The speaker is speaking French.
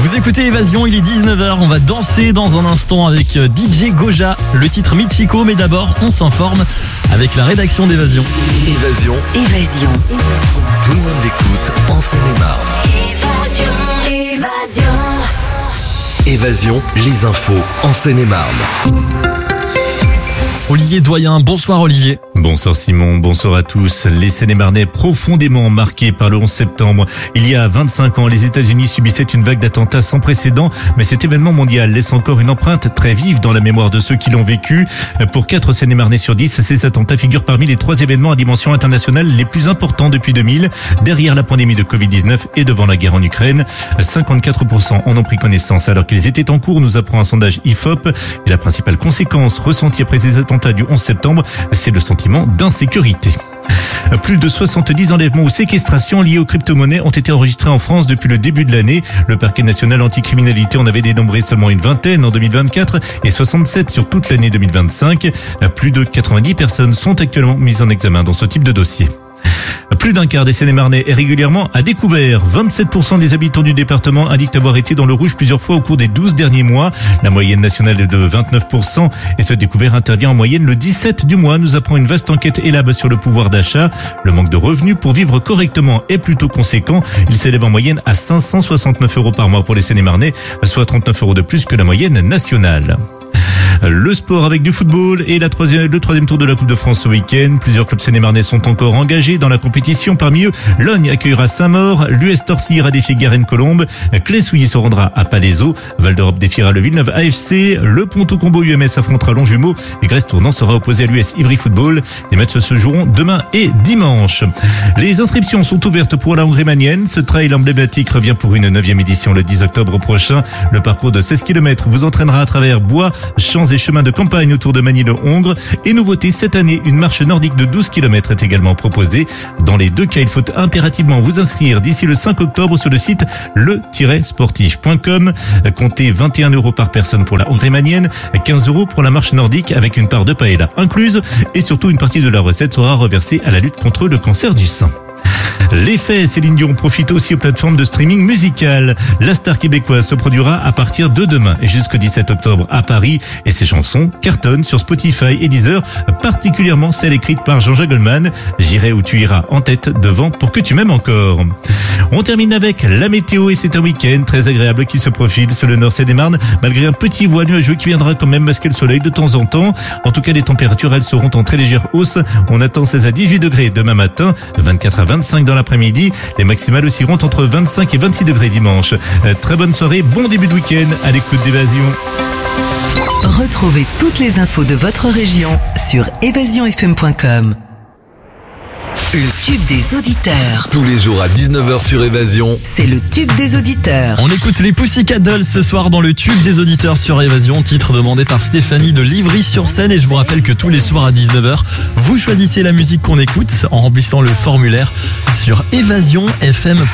Vous écoutez Évasion, il est 19h, on va danser dans un instant avec DJ Goja, le titre Michiko, mais d'abord on s'informe avec la rédaction d'Évasion. Évasion. Tout le monde l'écoute en Seine-et-Marne. Évasion, les infos en Seine-et-Marne. Olivier Doyen, bonsoir Olivier. Bonsoir Simon, bonsoir à tous. Les Seine-et-Marnais profondément marqués par le 11 septembre. Il y a 25 ans, les États-Unis subissaient une vague d'attentats sans précédent, mais cet événement mondial laisse encore une empreinte très vive dans la mémoire de ceux qui l'ont vécu. Pour 4 Seine-et-Marnais sur 10, ces attentats figurent parmi les 3 événements à dimension internationale les plus importants depuis 2000, derrière la pandémie de Covid-19 et devant la guerre en Ukraine. 54% en ont pris connaissance alors qu'ils étaient en cours, nous apprend un sondage IFOP. Et la principale conséquence ressentie après ces attentats du 11 septembre, c'est le sentiment d'insécurité. Plus de 70 enlèvements ou séquestrations liés aux crypto-monnaies ont été enregistrés en France depuis le début de l'année. Le parquet national anticriminalité en avait dénombré seulement une vingtaine en 2024 et 67 sur toute l'année 2025. Plus de 90 personnes sont actuellement mises en examen dans ce type de dossier. Plus d'un quart des Seine-et-Marnais est régulièrement à découvert. 27% des habitants du département indiquent avoir été dans le rouge plusieurs fois au cours des 12 derniers mois. La moyenne nationale est de 29% et ce découvert intervient en moyenne le 17 du mois, nous apprend une vaste enquête Elab sur le pouvoir d'achat. Le manque de revenus pour vivre correctement est plutôt conséquent. Il s'élève en moyenne à 569 € par mois pour les Seine-et-Marnais, soit 39 € de plus que la moyenne nationale. Le sport avec du football et le troisième tour de la Coupe de France ce week-end. Plusieurs clubs sénémarnais sont encore engagés dans la compétition. Parmi eux, Logne accueillera Saint-Maur, l'US Torcy ira défier Garenne-Colombe, Clé-Souilly se rendra à Palaiseau, Val d'Europe défiera le Villeneuve AFC, le Ponto Combo UMS affrontera Longjumeau et Grèce-Tournant sera opposé à l'US Ivry Football. Les matchs se joueront demain et dimanche. Les inscriptions sont ouvertes pour la Hongrie manienne. Ce trail emblématique revient pour une 9e édition le 10 octobre prochain. Le parcours de 16 km vous entraînera à travers bois, champs et chemins de campagne autour de Magny-le-Hongre. Et nouveauté, cette année, une marche nordique de 12 km est également proposée. Dans les deux cas, il faut impérativement vous inscrire d'ici le 5 octobre sur le site le-sportif.com. Comptez 21 € par personne pour la Hongrie manienne, 15 € pour la marche nordique avec une part de paella incluse et surtout une partie de la recette sera reversée à la lutte contre le cancer du sein. L'effet Céline Dion profite aussi aux plateformes de streaming musical. La star québécoise se produira à partir de demain et jusqu'au 17 octobre à Paris et ses chansons cartonnent sur Spotify et Deezer, particulièrement celle écrite par Jean-Jacques Goldman. J'irai où tu iras en tête devant pour que tu m'aimes encore. On termine avec la météo et c'est un week-end très agréable qui se profile sur le nord Seine-et-Marne malgré un petit voile nuageux qui viendra quand même masquer le soleil de temps en temps. En tout cas, les températures, elles seront en très légère hausse. On attend 16 à 18 degrés demain matin, 24 à 25 dans l'après-midi. Les maximales oscilleront entre 25 et 26 degrés dimanche. Très bonne soirée, bon début de week-end à l'écoute d'Évasion. Retrouvez toutes les infos de votre région sur évasionfm.com. Le tube des auditeurs. Tous les jours à 19h sur Évasion. C'est le tube des auditeurs. On écoute les Pussycat Dolls ce soir dans le tube des auditeurs sur Évasion, titre demandé par Stéphanie de Livry-sur-Seine. Et je vous rappelle que tous les soirs à 19h, vous choisissez la musique qu'on écoute en remplissant le formulaire sur évasionfm.com.